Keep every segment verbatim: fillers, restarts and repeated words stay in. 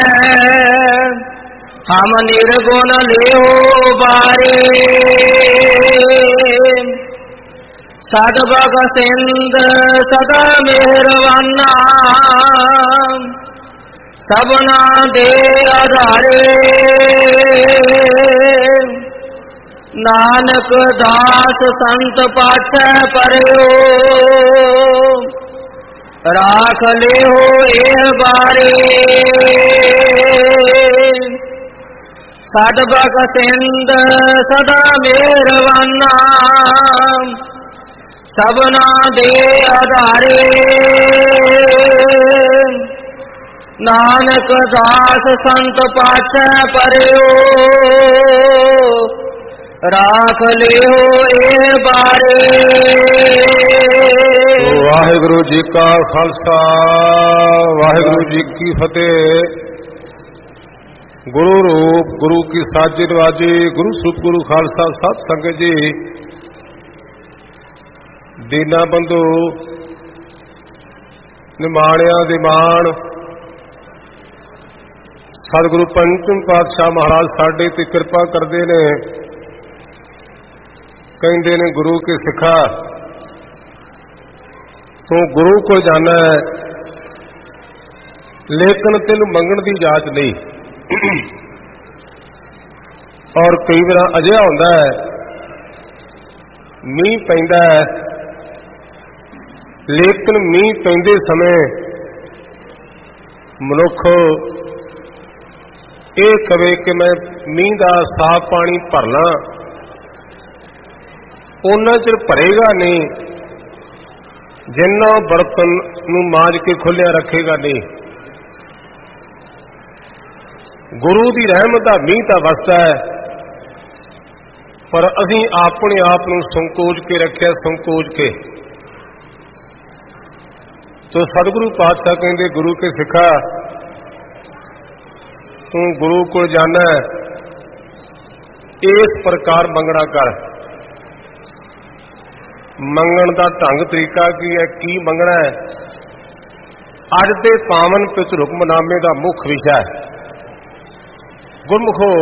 हम निर्गुण लेहो बारे सदबग सिंध सदा मेहरवाना सबना दे आधारे नानक दास संत पाछै परयो राख लेहो एह बारे सदबग सिंध सदा मेहरवाना सबना दे आधारे नानक दास संत पाछै परयो राख लियो ए बारे। वाहिगुरु जी का खालसा वाहिगुरु जी की फतेह। गुरु रूप गुरु की साजी नवाजी गुरु सुख गुरु खालसा सत संगत जी दीना बंधु निमाणिया दे मान सतगुरु पंचम पातशाह महाराज साडे ते कृपा करते ने। कहते ने गुरु के सिखा तू गुरु को जाना है लेकिन तेन मंगण की जाच नहीं। और कई बार अजिहा होंदा है मीह पैंदा है लेकिन मीह पैंदे समय मनुख ये कवे कि मैं मीह का साफ पानी भर ला उन्ना चिर भरेगा नहीं जिन्ना बर्तन नूं मांज के खुलिया रखेगा नहीं। गुरु की रहमत का मीह तो वसदा है पर असीं अपने आप नूं संकोच के रखिया संकोच के। तो सतगुरु पातशाह कहते गुरु के सिखा तू गुरु को जाना इस प्रकार मंगना कर। मंगण का ढंग तरीका की है की मंगना है अज के पावन पितर हुक्मनामे का मुख विषय है। गुरमुखो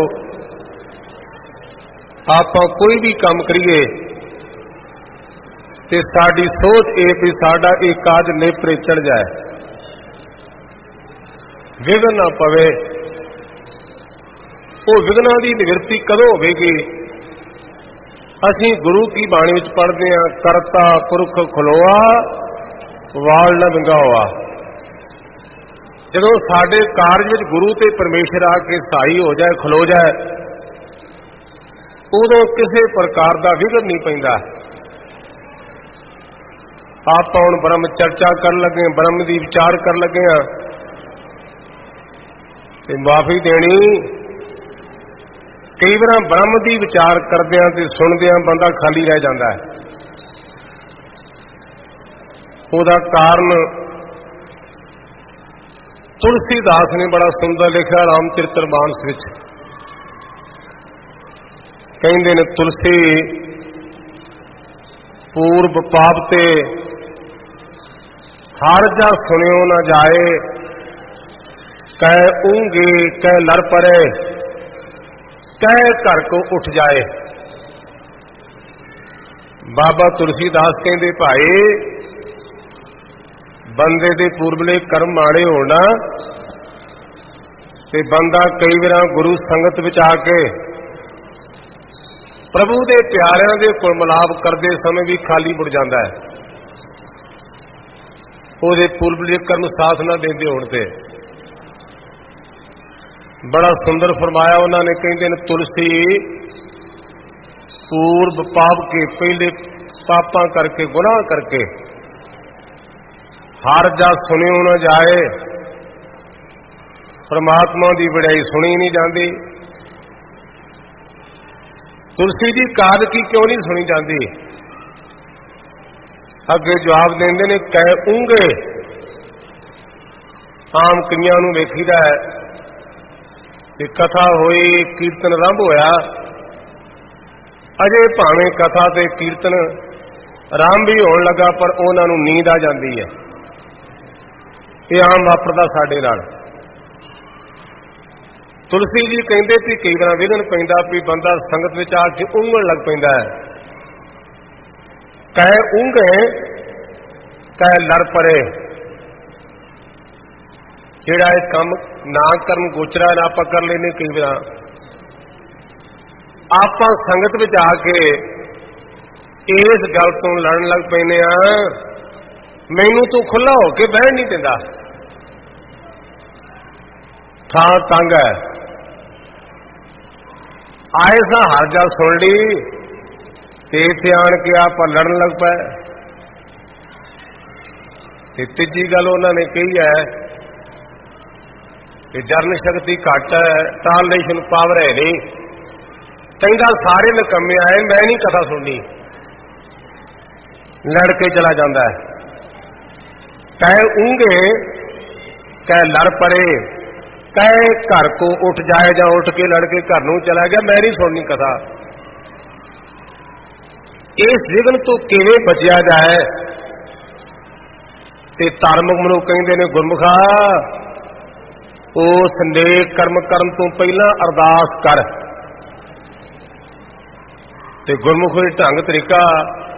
आप कोई भी काम करिए ते साडी सोच ये भी साडा एक काज नेपरे चढ़ जाए विघन ना पवे। वो विघना की निवृत्ति कदों होगी असी गुरु की बाणी विच पढ़ते हैं करता पुरख खलोआ वाल न विंगा हुआ। जदों साडे कारज विच गुरु ते परमेश्वर आके सहाई हो जाए खलो जाए उदों किसी प्रकार का विघन नहीं पैंदा। आप हुण ब्रह्म चर्चा कर लगे ब्रह्म की विचार कर लगे हाँ ते माफी देनी कई बार ब्रह्म की विचार करदियां ते सुनदियां बंदा खाली रह जाता है। उसका कारण तुलसीदास ने बड़ा सुंदर लिखा रामचरित्र मानस विच कहंदे ने तुलसी पूर्व पाप ते हर जा सुनियो न जाए कह ऊंगे कह लड़ परे कह घर को उठ जाए। बाबा तुलसीदास कहते भाई बंदे दे पूर्वले कर्म माड़े होना ते बंदा कई बार गुरु संगत विच आके प्रभु दे प्यारिਆਂ दे कोल मिलाप करते समय भी खाली मुड़ जाता है। ਉਹਦੇ पूर्वले कर्म साथ ना देंदे होण ते बड़ा सुंदर फरमाया उन्होंने। कहते हैं तुलसी पूर्व पाप के पहले पापा करके गुनाह करके हर जा सुनी न जाए परमात्मा की वड़ाई सुनी नहीं जाती। तुलसी जी काद की क्यों नहीं सुनी जाती? अगे जवाब देंदे ने कह ऊंगे। आम कईयां नूं वेखीदा है कि कथा होई कीर्तन आरंभ होया अजे भावें कथा ते कीर्तन आरंभ ही होण लगा पर उन्हां नूं नींद आ जाती है। ये आम वापरदा साडे नाल। ਤੁਲਸੀ ਜੀ ਕਹਿੰਦੇ ਵੀ ਕਈ ਵਾਰ ਵਿਘਨ ਪੈਂਦਾ ਵੀ ਬੰਦਾ ਸੰਗਤ ਵਿੱਚ ਆ ਕੇ ਉਂਘਣ ਲੱਗ ਪੈਂਦਾ ਹੈ। ਕਹੇ ਉਂਘੇ ਕਹੇ ਲੜ ਪਰੇ, ਜਿਹੜਾ ਇਹ ਕੰਮ ਨਾ ਕਰਨ ਗੋਚਰਾ ਨਾ ਆਪਾਂ ਕਰ ਲੈਨੇ। ਕਈ ਵਾਰ ਆਪਾਂ ਸੰਗਤ ਵਿੱਚ ਆ ਕੇ ਇਸ ਗੱਲ ਤੋਂ ਲੜਨ ਲੱਗ ਪੈਂਦੇ ਆ, ਮੈਨੂੰ ਤੂੰ ਖੁੱਲਾ ਹੋ ਕੇ ਬਹਿਣ ਨਹੀਂ ਦਿੰਦਾ, ਥਾਂ ਤੰਗ ਹੈ। ਆਏ ਸਾਂ ਹਰ ਗੱਲ ਸੁਣ ਲਈ ਤੇ ਇੱਥੇ ਆਣ ਕੇ ਆਪਾਂ ਲੜਨ ਲੱਗ ਪਏ। ਤੇ ਤੀਜੀ ਗੱਲ ਉਹਨਾਂ ਨੇ ਕਹੀ ਹੈ ਕਿ ਜਰਨ ਸ਼ਕਤੀ ਘੱਟ ਹੈ, ਟਾਲਰੇਸ਼ਨ ਪਾਵਰ ਹੈ ਨਹੀਂ। ਕਹਿੰਦਾ ਸਾਰੇ ਨਿਕੰਮੇ ਆਏ, ਮੈਂ ਨਹੀਂ ਕਥਾ ਸੁਣਨੀ, ਲੜ ਕੇ ਚਲਾ ਜਾਂਦਾ ਹੈ। ਕਹੇ ਉਂਘੇ ਕਹੇ ਲੜ ਪਰੇ, ਕਹੇ ਘਰ ਕੋ ਉੱਠ ਜਾਏ ਜਾਂ ਉੱਠ ਕੇ ਲੜ ਕੇ ਘਰ ਨੂੰ ਚਲਾ ਗਿਆ, ਮੈਂ ਨਹੀਂ ਸੁਣਨੀ ਕਥਾ। ਇਸ ਵਿਘਨ ਤੋਂ ਕਿਵੇਂ ਬਚਿਆ ਜਾਏ? ਤੇ ਧਾਰਮਿਕ ਮਨੁੱਖ ਕਹਿੰਦੇ ਨੇ ਗੁਰਮੁਖਾ ਉਸ ਨੇਕ ਕਰਮ ਕਰਨ ਤੋਂ ਪਹਿਲਾਂ ਅਰਦਾਸ ਕਰ। ਤੇ ਗੁਰਮੁਖ ਦੇ ਢੰਗ ਤਰੀਕਾ